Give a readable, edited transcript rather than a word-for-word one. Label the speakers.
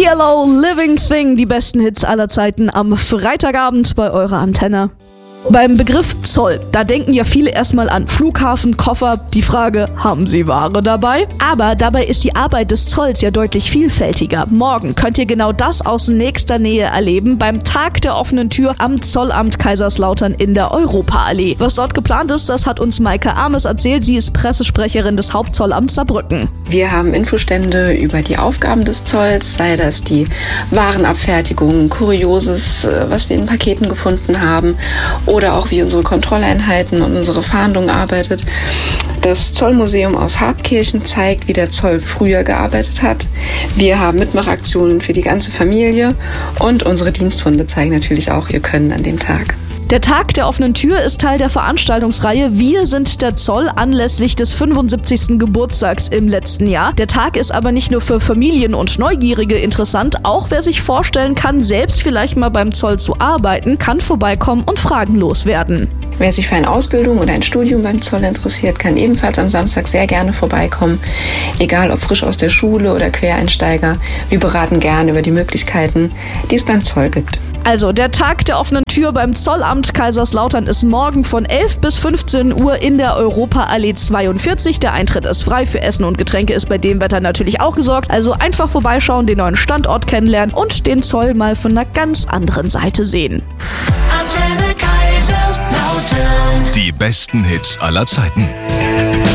Speaker 1: ELO Living Thing, die besten Hits aller Zeiten am Freitagabend bei eurer Antenne. Beim Begriff Zoll, da denken ja viele erstmal an Flughafen, Koffer, die Frage, haben Sie Ware dabei? Aber dabei ist die Arbeit des Zolls ja deutlich vielfältiger. Morgen könnt ihr genau das aus nächster Nähe erleben beim Tag der offenen Tür am Zollamt Kaiserslautern in der Europaallee. Was dort geplant ist, das hat uns Maike Ames erzählt. Sie ist Pressesprecherin des Hauptzollamts Saarbrücken.
Speaker 2: Wir haben Infostände über die Aufgaben des Zolls, sei das die Warenabfertigung, Kurioses, was wir in Paketen gefunden haben, oder auch wie unsere Kontrolleinheiten und unsere Fahndung arbeitet. Das Zollmuseum aus Hartkirchen zeigt, wie der Zoll früher gearbeitet hat. Wir haben Mitmachaktionen für die ganze Familie und unsere Diensthunde zeigen natürlich auch ihr Können an dem Tag.
Speaker 1: Der Tag der offenen Tür ist Teil der Veranstaltungsreihe Wir sind der Zoll anlässlich des 75. Geburtstags im letzten Jahr. Der Tag ist aber nicht nur für Familien und Neugierige interessant, auch wer sich vorstellen kann, selbst vielleicht mal beim Zoll zu arbeiten, kann vorbeikommen und Fragen loswerden.
Speaker 2: Wer sich für eine Ausbildung oder ein Studium beim Zoll interessiert, kann ebenfalls am Samstag sehr gerne vorbeikommen. Egal ob frisch aus der Schule oder Quereinsteiger, wir beraten gerne über die Möglichkeiten, die es beim Zoll gibt.
Speaker 1: Also, der Tag der offenen Tür beim Zollamt Kaiserslautern ist morgen von 11 bis 15 Uhr in der Europaallee 42. Der Eintritt ist frei, für Essen und Getränke ist bei dem Wetter natürlich auch gesorgt. Also einfach vorbeischauen, den neuen Standort kennenlernen und den Zoll mal von einer ganz anderen Seite sehen.
Speaker 3: Antenne Kaiserslautern.
Speaker 4: Die besten Hits aller Zeiten.